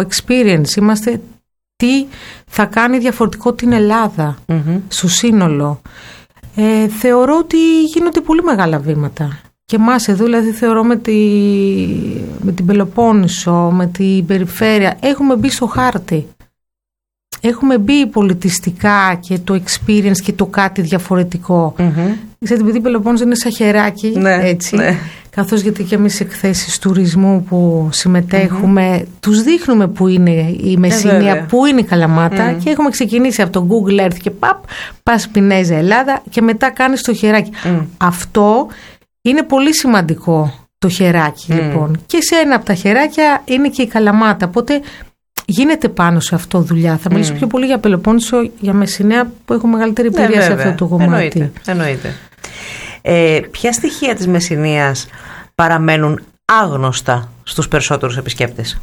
experience. Είμαστε τι θα κάνει διαφορετικό την Ελλάδα στο σύνολο. Θεωρώ ότι γίνονται πολύ μεγάλα βήματα. Και εμάς εδώ, δηλαδή θεωρώ με την Πελοπόννησο, με την περιφέρεια, έχουμε μπει στο χάρτη. Έχουμε μπει πολιτιστικά και το experience και το κάτι διαφορετικό. Ξέρετε, επειδή η Πελοπόννησο είναι σαν χεράκι, έτσι, καθώς γιατί και εμείς εκθέσεις τουρισμού που συμμετέχουμε, τους δείχνουμε που είναι η Μεσσηνία, που είναι η Καλαμάτα και έχουμε ξεκινήσει από το Google Earth και πας Πινέζα Ελλάδα και μετά κάνεις το χεράκι. Αυτό είναι πολύ σημαντικό, το χεράκι λοιπόν. Και σε ένα από τα χεράκια είναι και η Καλαμάτα, οπότε γίνεται πάνω σε αυτό δουλειά. Θα μιλήσω πιο πολύ για Πελοπόννησο, για Μεσσηνία που έχω μεγαλύτερη εμπειρία σε αυτό το κομμάτι. Εννοείται. Ποια στοιχεία της Μεσσηνίας παραμένουν άγνωστα στους περισσότερους επισκέπτες?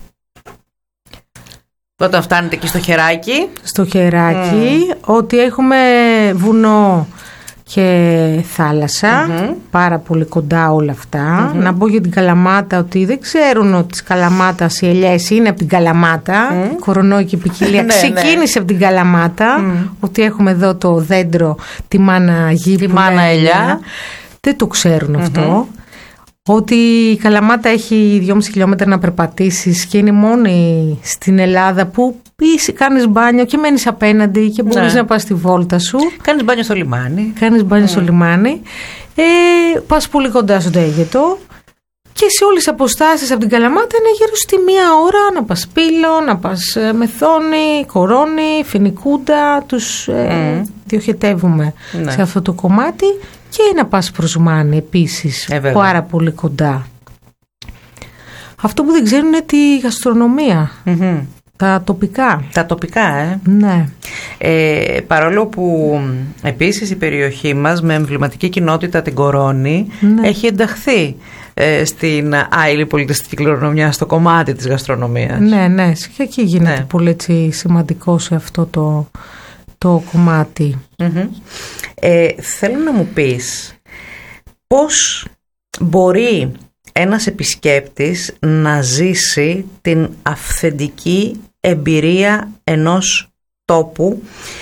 Όταν φτάνετε εκεί στο χεράκι. Στο χεράκι, ότι έχουμε βουνό και θάλασσα, πάρα πολύ κοντά όλα αυτά. Να πω για την Καλαμάτα ότι δεν ξέρουν ότι της Καλαμάτας οι ελιές είναι από την Καλαμάτα. Κορονόικη ποικιλία ξεκίνησε από την Καλαμάτα. Ότι έχουμε εδώ το δέντρο, τη μάνα γη, τη μάνα ελιά. Δεν το ξέρουν αυτό. Ότι η Καλαμάτα έχει 2,5 χιλιόμετρα να περπατήσεις και είναι μόνη στην Ελλάδα που κάνεις μπάνιο και μένεις απέναντι και μπορείς να πας στη βόλτα σου. Κάνεις μπάνιο στο λιμάνι. Στο λιμάνι. Πας πολύ κοντά στο Αίγετο και σε όλες τις αποστάσεις από την Καλαμάτα είναι γύρω στη 1 ώρα να πας Πύλο, να πας Μεθόνη, Κορώνη, Φινικούντα. Τους διοχετεύουμε σε αυτό το κομμάτι. Και να πας προς Μάνη επίσης, πάρα πολύ κοντά. Αυτό που δεν ξέρουν είναι τη γαστρονομία, τα τοπικά. Τα τοπικά, Ναι. Παρόλο που επίσης η περιοχή μας με εμβληματική κοινότητα την Κορώνη έχει ενταχθεί στην άειλη πολιτιστική κληρονομιά στο κομμάτι της γαστρονομίας. Ναι, και εκεί γίνεται πολύ έτσι σημαντικό σε αυτό το κομμάτι. Θέλω να μου πεις πώς μπορεί ένας επισκέπτης να ζήσει την αυθεντική εμπειρία ενός τόπου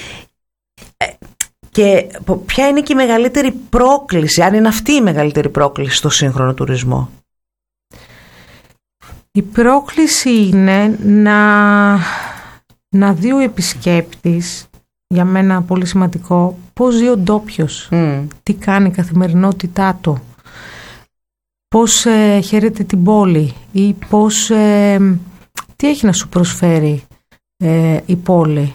και ποια είναι και η μεγαλύτερη πρόκληση, αν είναι αυτή η μεγαλύτερη πρόκληση στο σύγχρονο τουρισμό? Η πρόκληση είναι να δει ο επισκέπτης, για μένα πολύ σημαντικό, πώς ζει ο ντόπιος, τι κάνει η καθημερινότητά του, πώς χαίρεται την πόλη ή τι έχει να σου προσφέρει η πόλη.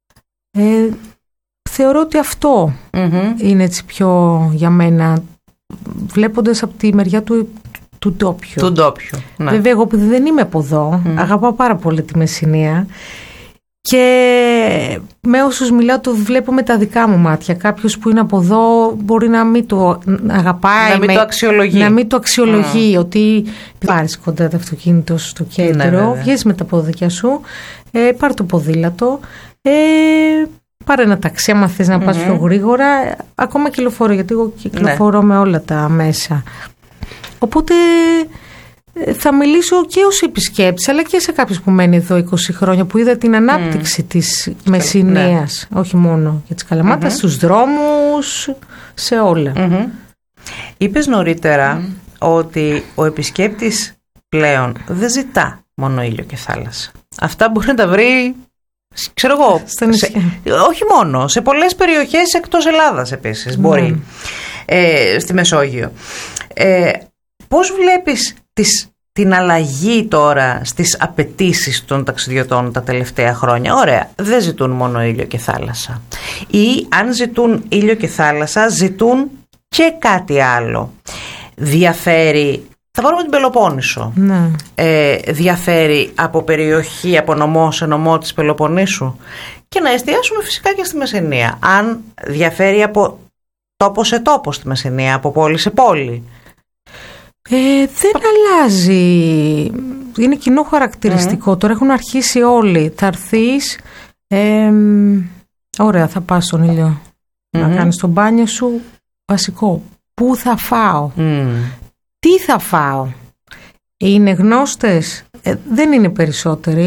Θεωρώ ότι αυτό είναι έτσι πιο για μένα, βλέποντας από τη μεριά του ντόπιου. Βέβαια εγώ που δεν είμαι από εδώ, αγαπάω πάρα πολύ τη Μεσσηνία. Και με όσους μιλάω το βλέπω με τα δικά μου μάτια. Κάποιος που είναι από εδώ μπορεί να μην το αγαπάει, να μην το αξιολογεί, ότι πάρεις κοντά το αυτοκίνητο στο κέντρο, βγες με τα πόδια σου, πάρε το ποδήλατο, πάρε ένα ταξί άμα θες να πας πιο γρήγορα, ακόμα και λεωφορείο, γιατί εγώ κυκλοφορώ με όλα τα μέσα. Οπότε θα μιλήσω και ως επισκέπτης, αλλά και σε κάποιος που μένει εδώ 20 χρόνια, που είδα την ανάπτυξη της Μεσσηνίας, όχι μόνο για τις Καλαμάτας, στους δρόμους, σε όλα. Είπες νωρίτερα ότι ο επισκέπτης πλέον δεν ζητά μόνο ήλιο και θάλασσα. Αυτά μπορεί να τα βρει, ξέρω εγώ, όχι μόνο, σε πολλές περιοχές εκτός Ελλάδας επίσης μπορεί, στη Μεσόγειο. Πώς βλέπεις την αλλαγή τώρα στις απαιτήσεις των ταξιδιωτών τα τελευταία χρόνια? Ωραία, δεν ζητούν μόνο ήλιο και θάλασσα. Ή αν ζητούν ήλιο και θάλασσα, ζητούν και κάτι άλλο. Διαφέρει, θα πάρουμε την Πελοπόννησο. Διαφέρει από περιοχή, από νομό σε νομό της Πελοποννήσου. Και να εστιάσουμε φυσικά και στη Μεσσηνία. Αν διαφέρει από τόπο σε τόπο στη Μεσσηνία, από πόλη σε πόλη. Δεν αλλάζει. Είναι κοινό χαρακτηριστικό. Τώρα έχουν αρχίσει όλοι. Θα έρθεις, ωραία, θα πας στον ήλιο να κάνεις το μπάνιο σου. Βασικό, πού θα φάω, τι θα φάω? Είναι γνώστες? Δεν είναι περισσότεροι.